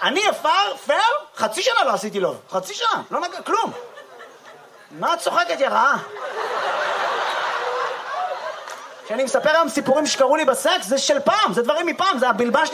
אני פייר? חצי שנה לא עשיתי לו. חצי שנה, לא נגע, כלום. מה את צוחקת, יא רעה? כשאני מספר היום סיפורים שקרו לי בסקס, זה של פעם, זה דברים מפעם, זה הבלבש